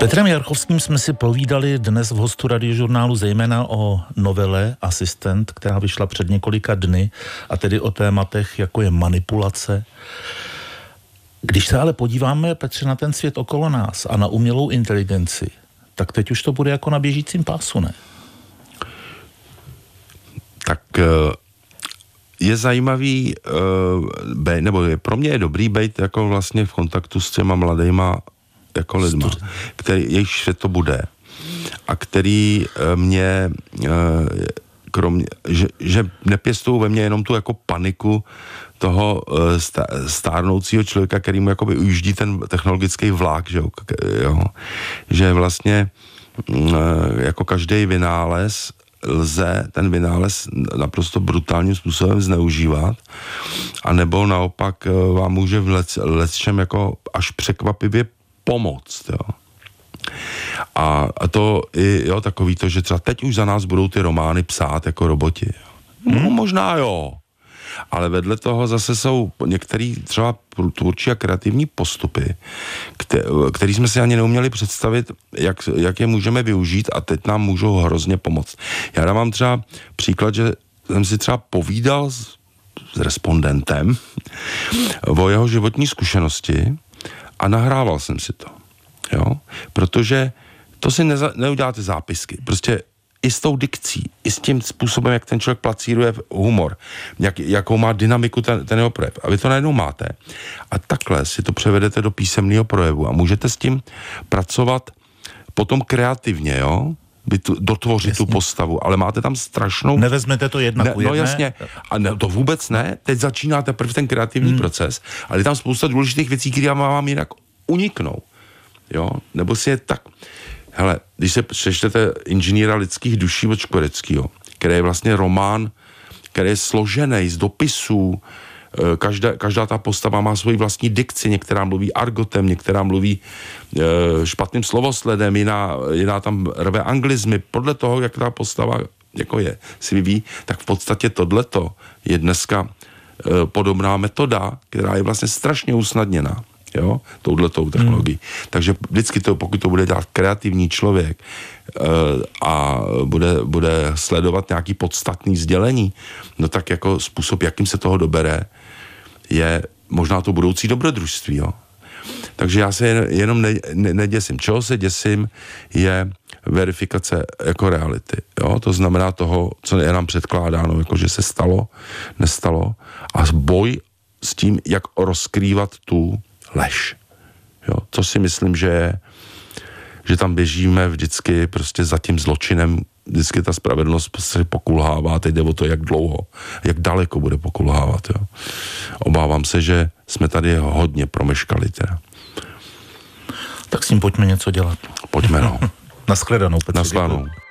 Petrem Jarchovským jsme si povídali dnes v hostu Radiožurnálu zejména o novele Asistent, která vyšla před několika dny, a tedy o tématech, jako je manipulace. Když se ale podíváme, Petře, na ten svět okolo nás a na umělou inteligenci, tak teď už to bude jako na běžícím pásu, ne? Tak je zajímavý, nebo pro mě je dobrý být jako vlastně v kontaktu s těma mladejma jako lidma, jejich svět to bude a který mě kromě, že nepěstují ve mně jenom tu jako paniku toho stárnoucího člověka, který mu jakoby ujíždí ten technologický vlák, že jo? Že vlastně jako každý vynález lze ten vynález naprosto brutálním způsobem zneužívat, anebo naopak vám může v lecčem jako až překvapivě pomoct, jo. A to i, jo, takový to, že třeba teď už za nás budou ty romány psát jako roboti. No, možná jo. Ale vedle toho zase jsou některé třeba tvůrčí a kreativní postupy, který jsme si ani neuměli představit, jak je můžeme využít, a teď nám můžou hrozně pomoct. Já dávám třeba příklad, že jsem si třeba povídal s respondentem o jeho životní zkušenosti a nahrával jsem si to. Jo? Protože to si neuděláte zápisky. Prostě i s tou dikcí, i s tím způsobem, jak ten člověk placíruje humor, jakou má dynamiku ten jeho projev. A vy to najednou máte. A takhle si to převedete do písemného projevu a můžete s tím pracovat potom kreativně, jo? Dotvořit tu postavu, ale máte tam strašnou... Nevezmete to jedna ku jedné? No jasně, a ne, to vůbec ne, teď začíná teprve ten kreativní proces, ale je tam spousta důležitých věcí, které vám jinak uniknou, jo, nebo si je tak... Hele, když se přečtete Inženýra lidských duší od Škvoreckýho, který je vlastně román, který je složený z dopisů, každá ta postava má svoji vlastní dikci, některá mluví argotem, některá mluví špatným slovosledem, jiná tam rve anglizmy, podle toho, jak ta postava jako je, si vyvíjí, tak v podstatě tohleto je dneska podobná metoda, která je vlastně strašně usnadněná, jo, touhletou technologií. Takže vždycky to, pokud to bude dělat kreativní člověk a bude sledovat nějaký podstatný sdělení, no tak jako způsob, jakým se toho dobere, je možná to budoucí dobrodružství, jo. Takže já se jenom neděsím. Čeho se děsím, je verifikace jako reality, jo. To znamená toho, co je nám předkládáno, jako že se stalo, nestalo, a boj s tím, jak rozkrývat tu lež. Jo. To si myslím, že tam běžíme vždycky prostě za tím zločinem, vždycky ta spravedlnost se pokulhává, teď jde o to, jak dlouho, jak daleko bude pokulhávat, jo. Obávám se, že jsme tady hodně promeškali teda. Tak s tím pojďme něco dělat. Pojďme, no. Naschledanou, Petře. Naschledanou.